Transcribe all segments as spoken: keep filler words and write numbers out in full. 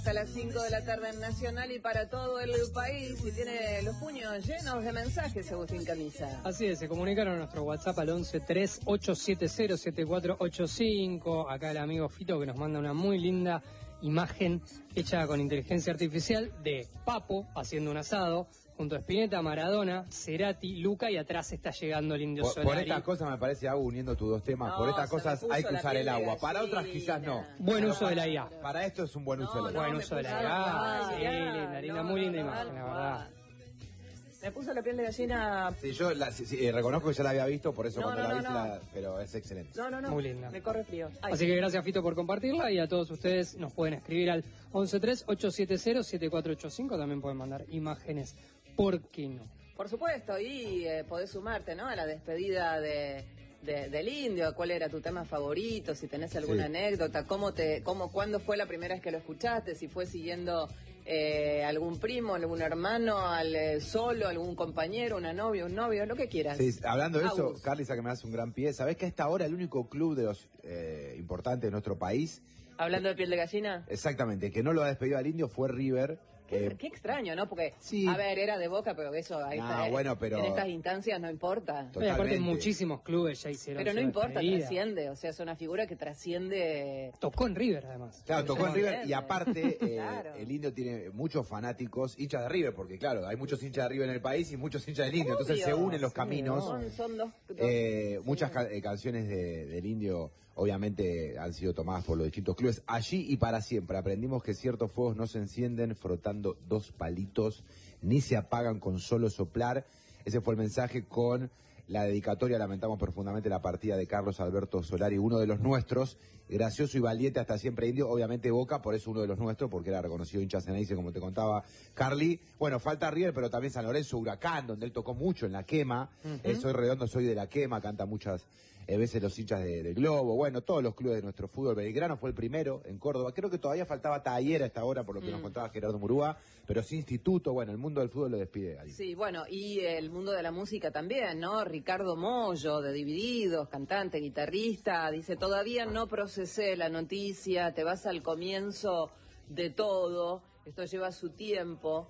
A las cinco de la tarde en Nacional y para todo el país, y tiene los puños llenos de mensajes, Agustín Camisa. Así es, se comunicaron a nuestro WhatsApp al once tres ocho siete cero siete cuatro ocho cinco. Acá el amigo Fito que nos manda una muy linda imagen hecha con inteligencia artificial de Papo haciendo un asado junto a Spinetta, Maradona, Cerati, Luca, y atrás está llegando el Indio por, Solari. Por estas cosas me parece, Agu, uniendo tus dos temas, no, por estas cosas hay que usar el agua, para otras quizás no. Buen uso de la I A. Para esto es un buen uso no, de la I A. Buen no, uso de la I A, no, sí, linda, linda, no, muy linda no, imagen, no, la verdad. Me puso la piel de gallina. Sí, yo la, sí, sí, reconozco que ya la había visto, por eso No, cuando no, la no, vi, no. la, pero es excelente. No, no, no. Muy linda. Me corre frío. Ay. Así que gracias, Fito, por compartirla, y a todos ustedes nos pueden escribir al once tres ocho siete cero siete cuatro ocho cinco. También pueden mandar imágenes, ¿por qué no? Por supuesto, y eh, podés sumarte, ¿no?, a la despedida de, de, del Indio. ¿Cuál era tu tema favorito? Si tenés alguna Sí. anécdota, ¿cómo te, cómo, cuándo fue la primera vez que lo escuchaste? Si fue siguiendo eh, algún primo, algún hermano, al eh, solo, algún compañero, una novia, un novio, lo que quieras. Sí, hablando de eso, Agus. Carlisa, que me hace un gran pie, ¿sabés que a esta hora el único club de los eh, importantes de nuestro país, Hablando de piel de gallina. exactamente, que no lo ha despedido al Indio fue River? Qué, Eh, qué extraño, ¿no? Porque, sí. a ver, era de Boca, pero eso ahí No, está, bueno, pero- en estas instancias no importa. Totalmente. Y aparte muchísimos clubes ya hicieron Pero no su importa, despedida. trasciende, o sea, es una figura que trasciende. Tocó en River, además. Claro, tocó en River y Excelente. aparte eh, Claro. el Indio tiene muchos fanáticos, hinchas de River, porque claro, hay muchos hinchas de River en el país y muchos hinchas del Indio, entonces Obvio. se unen los Sí, caminos. Son, son dos, dos- Eh, sí. muchas ca- eh, canciones de- del Indio obviamente han sido tomadas por los distintos clubes. Allí y para siempre aprendimos que ciertos fuegos no se encienden frotando dos palitos, ni se apagan con solo soplar. Ese fue el mensaje con la dedicatoria. Lamentamos profundamente la partida de Carlos Alberto Solari, uno de los nuestros, gracioso y valiente hasta siempre Indio, obviamente Boca, por eso uno de los nuestros, porque era reconocido hincha Ceneice, como te contaba Carly. Bueno, falta River, pero también San Lorenzo, Huracán, donde él tocó mucho en La Quema. Uh-huh. Eh, soy redondo, soy de La Quema, canta muchas eh, veces los hinchas de, de Globo. Bueno, todos los clubes de nuestro fútbol. Belgrano fue el primero en Córdoba. Creo que todavía faltaba Taller a esta hora, por lo que Mm. nos contaba Gerardo Murúa, pero sí Instituto. Bueno, el mundo del fútbol lo despide. Ali. Sí, bueno, y el mundo de la música también, ¿no? Ricardo Mollo, de Divididos, cantante, guitarrista, dice, todavía no procesé la noticia, te vas al comienzo de todo, esto lleva su tiempo.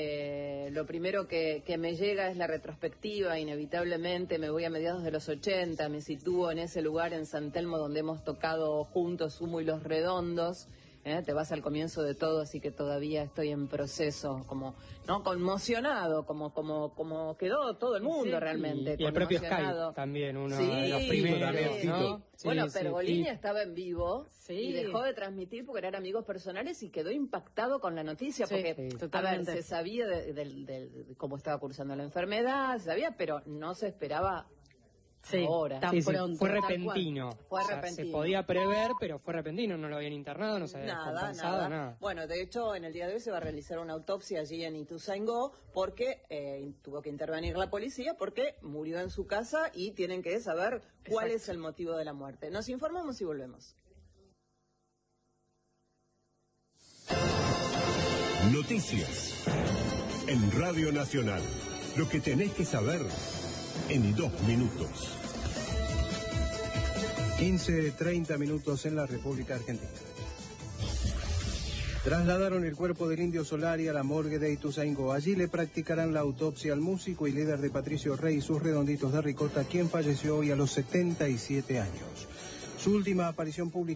Eh, lo primero que, que me llega es la retrospectiva, inevitablemente me voy a mediados de los ochenta, me sitúo en ese lugar en San Telmo donde hemos tocado juntos Humo y Los Redondos. ¿Eh? Te vas al comienzo de todo, así que todavía estoy en proceso, como no conmocionado, como como como quedó todo el mundo Sí, realmente. Y, y el propio conmocionado. Sky también, uno Sí, de los primeros, también, ¿no? sí. Sí, Bueno, sí, Pergolini sí. estaba en vivo Sí. y dejó de transmitir porque eran amigos personales y quedó impactado con la noticia, Sí, porque, sí. a ver, Totalmente. se sabía de, de- de- de cómo estaba cursando la enfermedad, se sabía, pero no se esperaba Sí, ahora. tan Sí, sí, pronto. fue tal cual. repentino. Fue O sea, repentino. se podía prever, pero fue repentino. No lo habían internado, no se había Nada, compensado, nada, nada. Bueno, de hecho, en el día de hoy se va a realizar una autopsia allí en Ituzaingó porque eh, tuvo que intervenir la policía porque murió en su casa y tienen que saber cuál Exacto. es el motivo de la muerte. Nos informamos y volvemos. Noticias en Radio Nacional. Lo que tenés que saber en dos minutos. quince treinta minutos en la República Argentina. Trasladaron el cuerpo del Indio Solari a la morgue de Ituzaingó. Allí le practicarán la autopsia al músico y líder de Patricio Rey y sus redonditos de ricota, quien falleció hoy a los setenta y siete años. Su última aparición pública